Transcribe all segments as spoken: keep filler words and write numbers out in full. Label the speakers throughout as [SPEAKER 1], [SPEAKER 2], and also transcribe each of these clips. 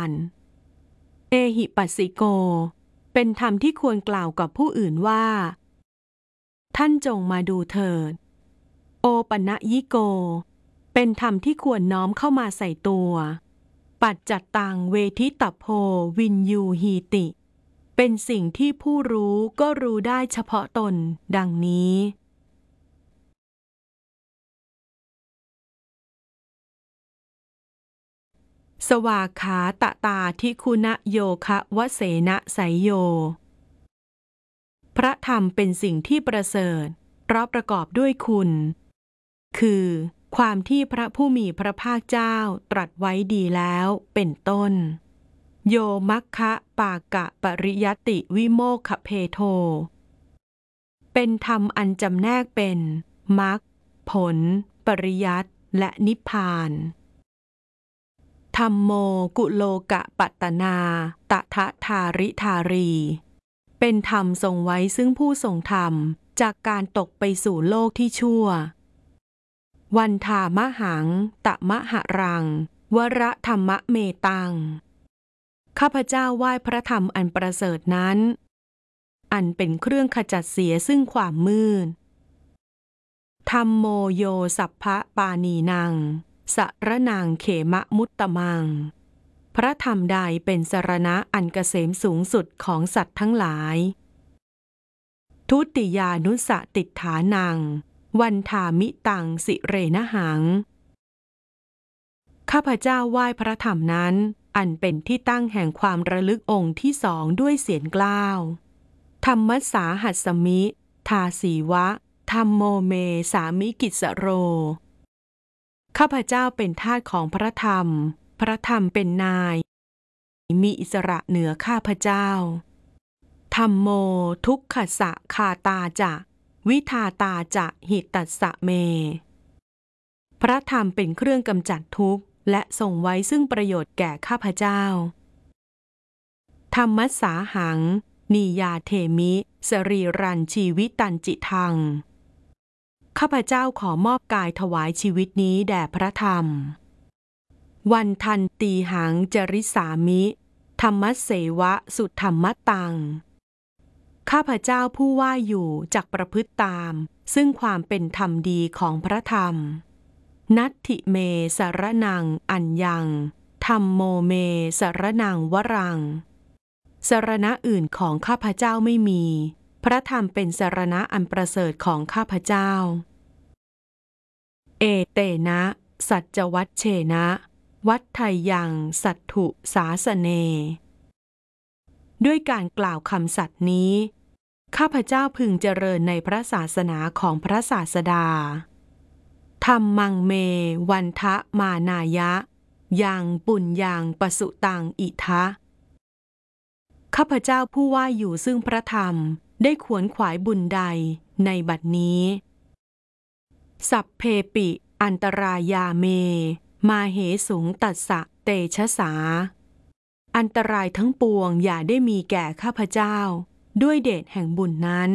[SPEAKER 1] เอหิปัสสิโกเป็นธรรมที่ควรกล่าวกับผู้อื่นว่าท่านจงมาดูเถิดโอปันญิโกเป็นธรรมที่ควรน้อมเข้ามาใส่ตัวปัจจัตตังเวทิตัพโพวินยูหีติเป็นสิ่งที่ผู้รู้ก็รู้ได้เฉพาะตนดังนี้สวากขาตตาทิคุณโยคะวเสนะไสยโยพระธรรมเป็นสิ่งที่ประเสริฐเพราะประกอบด้วยคุณคือความที่พระผู้มีพระภาคเจ้าตรัสไว้ดีแล้วเป็นต้นโยมัคคะปากะปริยัตติวิโมคเพโทเป็นธรรมอันจำแนกเป็นมรรคผลปริยัติและนิพพานธัมโมกุโลกะปัตตนาตถะทาริธารีเป็นธรรมทรงไว้ซึ่งผู้ทรงธรรมจากการตกไปสู่โลกที่ชั่ววันธามหังตะมะหะรังวระธรรมะเมตังข้าพเจ้าไหว้พระธรรมอันประเสริฐนั้นอันเป็นเครื่องขจัดเสียซึ่งความมืดธัมโมโยสัพพะปานีนังสรนังเขมะมุตตมังพระธรรมใดเป็นสรณะอันเกษมสูงสุดของสัตว์ทั้งหลายทุติยานุสติฏฐานังวันธามิตังสิเรนหังข้าพเจ้าไหว้พระธรรมนั้นอันเป็นที่ตั้งแห่งความระลึกองค์ที่สองด้วยเสียงกล้าวธรรมสาหัสมิทาสีวะธัมโมเมสามิกิสโรข้าพเจ้าเป็นทาสของพระธรรมพระธรรมเป็นนายมีอิสระเหนือข้าพเจ้าธัมโมทุกขสะคาตาจะวิทาตาจะหิตัสสะเมพระธรรมเป็นเครื่องกำจัดทุกข์และส่งไว้ซึ่งประโยชน์แก่ข้าพเจ้าธัมมัสสาหังนียาเทมิสรีรันชีวิตันจิทังข้าพเจ้าขอมอบกายถวายชีวิตนี้แด่พระธรรมวันทันตีหังจริสามิธรรมเสวะสุธรรมตังข้าพเจ้าผู้ว่าอยู่จักประพฤติตามซึ่งความเป็นธรรมดีของพระธรรมนัตถิเมสรนังอัญญังธัมโมเมสรนังวรังสรณะอื่นของข้าพเจ้าไม่มีพระธรรมเป็นสรณะอันประเสริฐของข้าพเจ้าเอเตนะสัจวัชเชนะวัฏไทยังสัตถุสาสเนด้วยการกล่าวคำสัตย์นี้ข้าพเจ้าพึงเจริญในพระศาสนาของพระศาสดาธัมมังเมวันทะมานายะยังปุญญังปสุตังอิทะข้าพเจ้าผู้ว่าอยู่ซึ่งพระธรรมได้ขวนขวายบุญใดในบัดนี้สัพเพปิอันตรายาเมมาเหสุงตัสสะเตชะสาอันตรายทั้งปวงอย่าได้มีแก่ข้าพเจ้าด้วยเดชแห่งบุญนั้น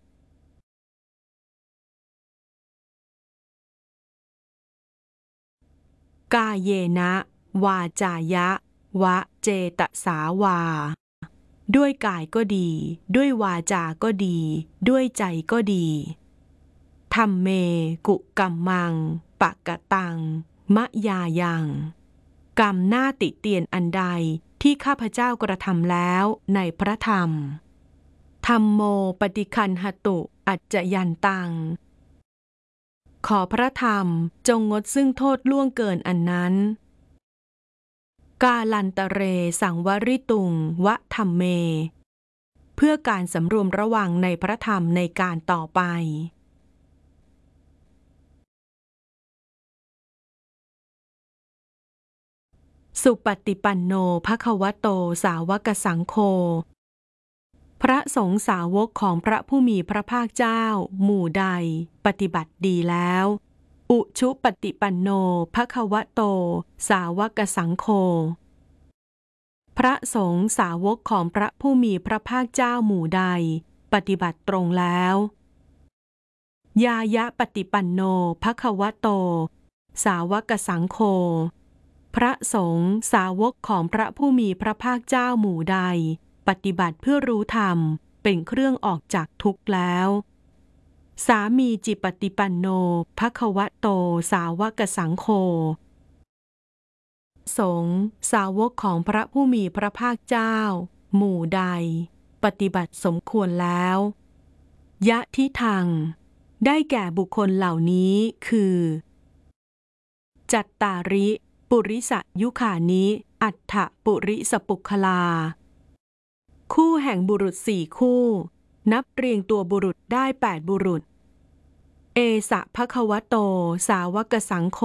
[SPEAKER 1] กาเยนะวาจายะวะเจตสาวาด้วยกายก็ดีด้วยวาจาก็ดีด้วยใจก็ดีธัมเมกุกัมมังปะกะตังมะยายังกรรมหน้าติเตียนอันใดที่ข้าพเจ้ากระทำแล้วในพระธรรมธัมโมปฏิคันหตุอัจจยันตังขอพระธรรมจงงดซึ่งโทษล่วงเกินอันนั้นกาลันตเรสังวริตุงวะธัมเมเพื่อการสำรวมระวังในพระธรรมในการต่อไปสุปฏิปันโนภควโตสาวกสังโฆพระสงฆ์สาวกของพระผู้มีพระภาคเจ้าหมู่ใดปฏิบัติดีแล้วอุชุปฏิปันโนภควโตสาวกสังโฆพระสงฆ์สาวกของพระผู้มีพระภาคเจ้าหมู่ใดปฏิบัติตรงแล้วยายะปฏิปันโนภควโตสาวกสังโฆพพระสงฆ์สาวกของพระผู้มีพระภาคเจ้าหมู่ใดปฏิบัติเพื่อรู้ธรรมเป็นเครื่องออกจากทุกข์แล้วสามีจิปฏิปันโนภควโตสาวกสังโฆสงฆ์สาวกของพระผู้มีพระภาคเจ้าหมู่ใดปฏิบัติสมควรแล้วยะทิทังได้แก่บุคคลเหล่านี้คือจัตตาริปุริสยุคานิอัฏฐปุริสปุคลาคู่แห่งบุรุษสี่คู่นับเรียงตัวบุรุษได้แปดบุรุษเอสะภควโตสาวกสังโฆ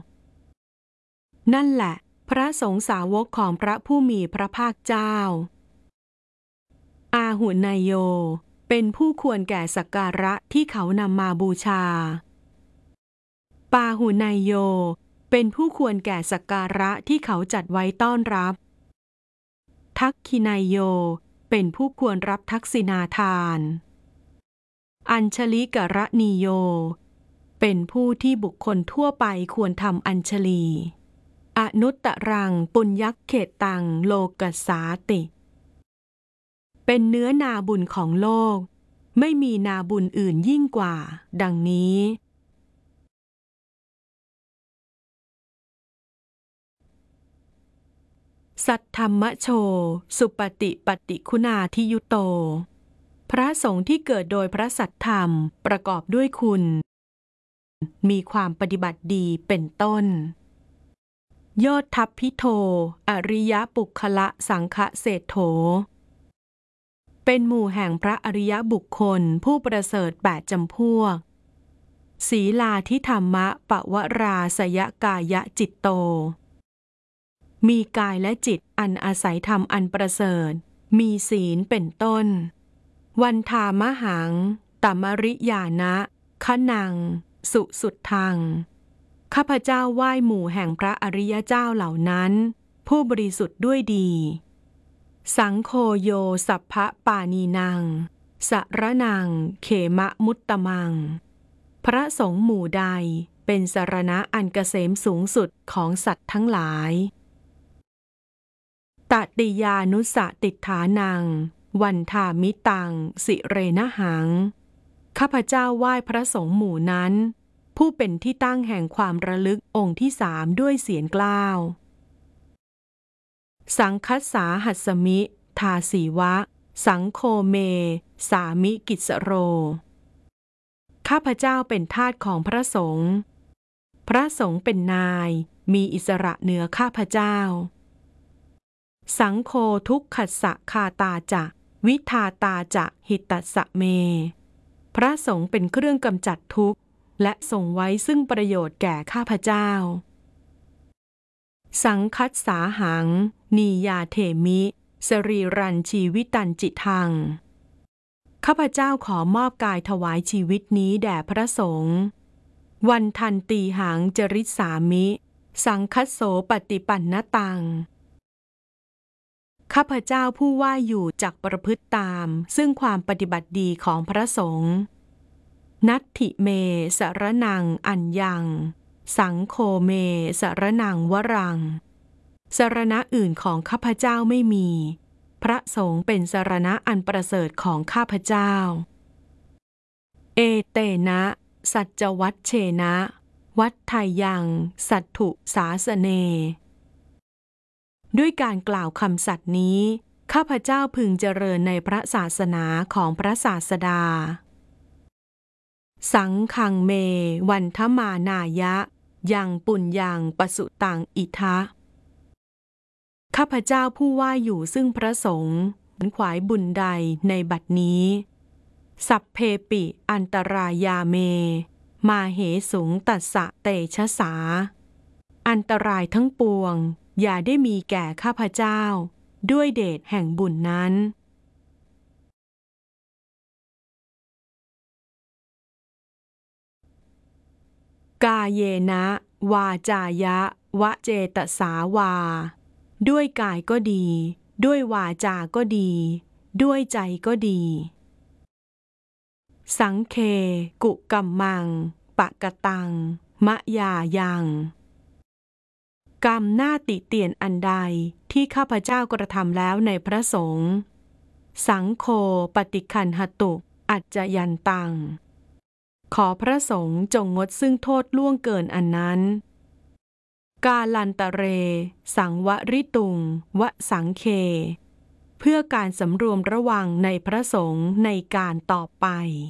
[SPEAKER 1] นั่นแหละพระสงฆ์สาวกของพระผู้มีพระภาคเจ้าอาหุนายโยเป็นผู้ควรแก่สักการะที่เขานำมาบูชาปาหุนายโยเป็นผู้ควรแก่สักการะที่เขาจัดไว้ต้อนรับทักขินายโยเป็นผู้ควรรับทักษิณาทานอัญชลิกรณีโยเป็นผู้ที่บุคคลทั่วไปควรทำอัญชลีอนุตตรังปุญญักเขตตังโลกัสสาติเป็นเนื้อนาบุญของโลกไม่มีนาบุญอื่นยิ่งกว่าดังนี้สัทธัมมโชสุปฏิปฏิคุณาทิยุโตพระสงฆ์ที่เกิดโดยพระสัทธรรมประกอบด้วยคุณมีความปฏิบัติดีเป็นต้นโยทัพพิโทอริยปุคละสังฆเศรษโธเป็นหมู่แห่งพระอริยบุคคลผู้ประเสริฐแปดจำพวกศีลาธิธรรมะปวราสยกายะจิตโตมีกายและจิตอันอาศัยธรรมอันประเสริฐมีศีลเป็นต้นวันทามหังตมริยานะคะนังสุสุดทังข้าพเจ้าไหว้หมู่แห่งพระอริยเจ้าเหล่านั้นผู้บริสุทธิ์ด้วยดีสังโฆโยสัพพะปานีนังสรนังเขมะมุตตมังพระสงฆ์หมู่ใดเป็นสรณะอันเกษมสูงสุดของสัตว์ทั้งหลายตติยานุสติฐานังวันทามิตังสิเรนหังข้าพเจ้าไหว้พระสงฆ์หมู่นั้นผู้เป็นที่ตั้งแห่งความระลึกองค์ที่สามด้วยเสียงกล้าวสังคัสสาหัสมิทาสีวะสังโฆเมสามิกิสโรข้าพเจ้าเป็นทาสของพระสงฆ์พระสงฆ์เป็นนายมีอิสระเหนือข้าพเจ้าสังโฆทุกขัสสะคาตาจะวิทาตาจะหิตตัสสะเมพระสงฆ์เป็นเครื่องกำจัดทุกข์และส่งไว้ซึ่งประโยชน์แก่ข้าพเจ้าสังคัสสาหังนียาเถมิสรีรันชีวิตันจิทังข้าพเจ้าขอมอบกายถวายชีวิตนี้แด่พระสงฆ์วันทันตีหังจริสามิสังคัสโสปฏิปันนตังข้าพเจ้าผู้ว่าอยู่จักประพฤติตามซึ่งความปฏิบัติดีของพระสงฆ์นัตถิเมสรนังอัญญังสังโฆเมสรนังวรังสรณะอื่นของข้าพเจ้าไม่มีพระสงฆ์เป็นสรณะอันประเสริฐของข้าพเจ้าเอเตนะสัจวัชเชนะวัฏไทยังสัตถุสาสเนด้วยการกล่าวคำสัตย์นี้ข้าพเจ้าพึงเจริญในพระศาสนาของพระศาสดาสังฆังเมวันทมานายะยังปุญญังปสุตังอิทะข้าพเจ้าผู้ว่าอยู่ซึ่งพระสงฆ์ขวายบุญใดในบัดนี้สัพเพปิอันตรายาเมมาเหสุงตัสสะเตชะสาอันตรายทั้งปวงอย่าได้มีแก่ข้าพเจ้าด้วยเดชแห่งบุญนั้นกาเยนะวาจายะวะเจตสาวาด้วยกายก็ดีด้วยวาจาก็ดีด้วยใจก็ดีสังเคกุกัมมังปะกะตังมะยายังกรรมหน้าติเตียนอันใดที่ข้าพเจ้ากระทำแล้วในพระสงฆ์สังโฆปฏิคันหตุอัจจยันตังขอพระสงฆ์จงงดซึ่งโทษล่วงเกินอันนั้นกาลันตะเรสังวริตุงวสังเคเพื่อการสำรวมระวังในพระสงฆ์ในการต่อไป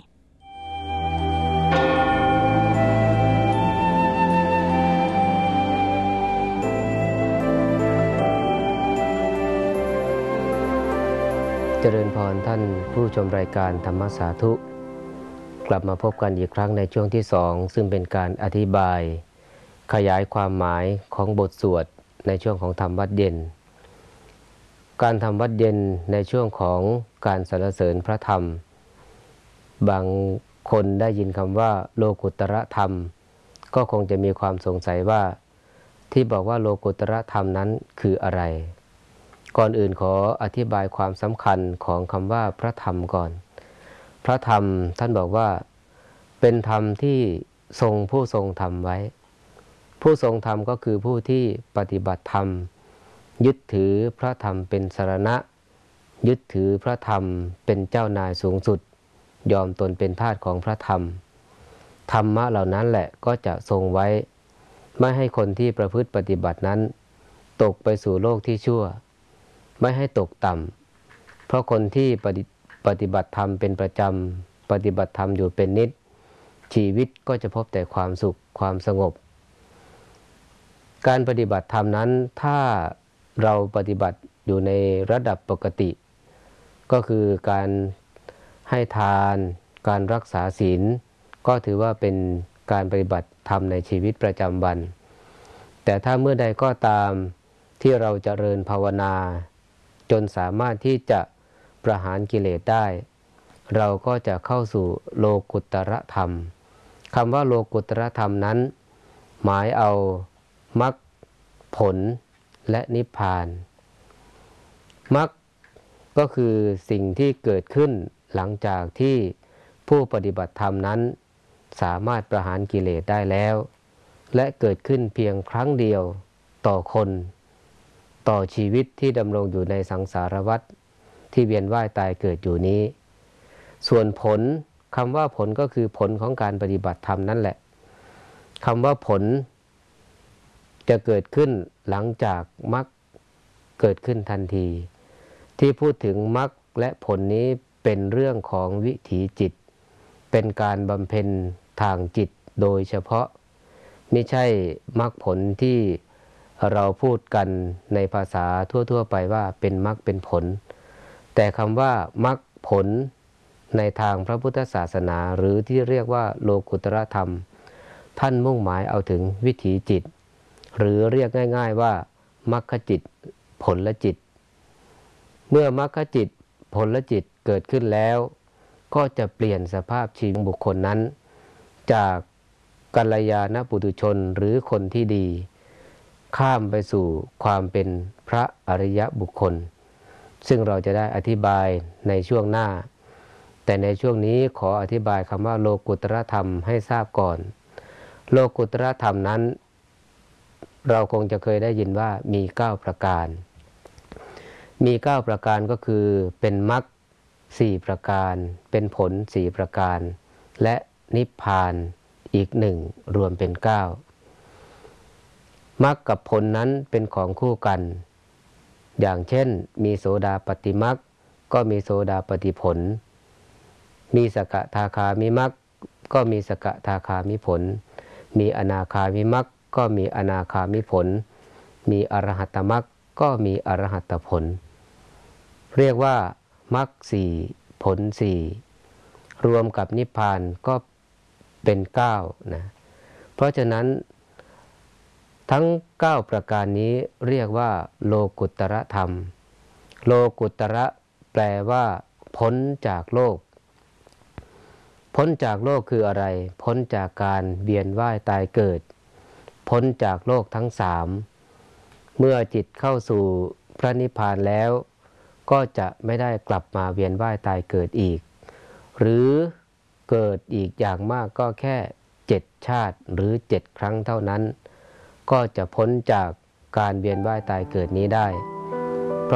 [SPEAKER 2] เจริญพรท่านผู้ชมรายการธรรมสาธุกลับมาพบกันอีกครั้งในช่วงที่สองซึ่งเป็นการอธิบายขยายความหมายของบทสวดในช่วงของธรรมวัดเย็นการทำวัดเย็นในช่วงของการสรรเสริญพระธรรมบางคนได้ยินคำว่าโลกุตระธรรมก็คงจะมีความสงสัยว่าที่บอกว่าโลกุตระธรรมนั้นคืออะไรก่อนอื่นขออธิบายความสำคัญของคำว่าพระธรรมก่อนพระธรรมท่านบอกว่าเป็นธรรมที่ทรงผู้ทรงธรรมไว้ผู้ทรงธรรมก็คือผู้ที่ปฏิบัติธรรมยึดถือพระธรรมเป็นสรณะยึดถือพระธรรมเป็นเจ้านายสูงสุดยอมตนเป็นทาสของพระธรรมธรรมะเหล่านั้นแหละก็จะทรงไว้ไม่ให้คนที่ประพฤติปฏิบัตินั้นตกไปสู่โลกที่ชั่วไม่ให้ตกต่ำเพราะคนที่ปฏิปฏิบัติธรรมเป็นประจำปฏิบัติธรรมอยู่เป็นนิจชีวิตก็จะพบแต่ความสุขความสงบการปฏิบัติธรรมนั้นถ้าเราปฏิบัติอยู่ในระดับปกติก็คือการให้ทานการรักษาศีลก็ถือว่าเป็นการปฏิบัติธรรมในชีวิตประจำวันแต่ถ้าเมื่อใดก็ตามที่เราเจริญภาวนาจนสามารถที่จะประหารกิเลสได้เราก็จะเข้าสู่โลกุตระธรรมคำว่าโลกุตระธรรมนั้นหมายเอามรรคผลและนิพพานมรรคก็คือสิ่งที่เกิดขึ้นหลังจากที่ผู้ปฏิบัติธรรมนั้นสามารถประหารกิเลสได้แล้วและเกิดขึ้นเพียงครั้งเดียวต่อคนต่อชีวิตที่ดำรงอยู่ในสังสารวัฏที่เวียนว่ายตายเกิดอยู่นี้ส่วนผลคำว่าผลก็คือผลของการปฏิบัติธรรมนั่นแหละคำว่าผลจะเกิดขึ้นหลังจากมรรคเกิดขึ้นทันทีที่พูดถึงมรรคและผลนี้เป็นเรื่องของวิถีจิตเป็นการบำเพ็ญทางจิตโดยเฉพาะไม่ใช่มรรคผลที่เราพูดกันในภาษาทั่วๆไปว่าเป็นมรรคเป็นผลแต่คำว่ามรรคผลในทางพระพุทธศาสนาหรือที่เรียกว่าโลกุตระธรรมท่านมุ่งหมายเอาถึงวิถีจิตหรือเรียกง่ายๆว่ามรรคจิตผลจิตเมื่อมรรคจิตผลจิตเกิดขึ้นแล้วก็จะเปลี่ยนสภาพชีวิตบุคคลนั้นจากกัลยาณปุถุชนหรือคนที่ดีข้ามไปสู่ความเป็นพระอริยบุคคลซึ่งเราจะได้อธิบายในช่วงหน้าแต่ในช่วงนี้ขออธิบายคำว่าโลกุตระธรรมให้ทราบก่อนโลกุตระธรรมนั้นเราคงจะเคยได้ยินว่ามีเก้าประการมีเก้าประการก็คือเป็นมรรคสี่ประการเป็นผลสี่ประการและนิพพานอีกหนึ่งรวมเป็นเก้ามรรคกับผลนั้นเป็นของคู่กันอย่างเช่นมีโสดาปัตติมรรคก็มีโสดาปัตติผลมีสกทาคามิมรรคก็มีสกทาคามิผลมีอนาคามิมรรคก็มีอนาคามิผลมีอรหัตมรรคก็มีอรหัตผลเรียกว่ามรรคสี่ผลสี่รวมกับนิพพานก็เป็นเก้านะเพราะฉะนั้นทั้งเก้าประการนี้เรียกว่าโลกุตระธรรมโลกุตระแปลว่าพ้นจากโลกพ้นจากโลกคืออะไรพ้นจากการเวียนว่ายตายเกิดพ้นจากโลกทั้งสามเมื่อจิตเข้าสู่พระนิพพานแล้วก็จะไม่ได้กลับมาเวียนว่ายตายเกิดอีกหรือเกิดอีกอย่างมากก็แค่เจ็ดชาติหรือเจ็ดครั้งเท่านั้นก็จะพ้นจากการเวียนว่ายตายเกิดนี้ได้